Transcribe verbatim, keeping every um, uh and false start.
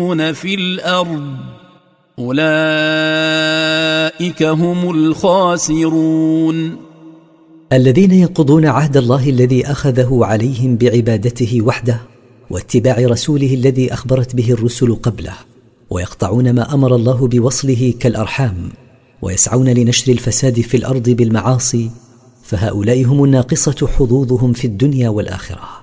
يفسدون في الأرض أولئك هم الخاسرون. الذين ينقضون عهد الله الذي أخذه عليهم بعبادته وحده واتباع رسوله الذي أخبرت به الرسل قبله، ويقطعون ما أمر الله بوصله كالأرحام، ويسعون لنشر الفساد في الأرض بالمعاصي، فهؤلاء هم الناقصة حظوظهم في الدنيا والآخرة.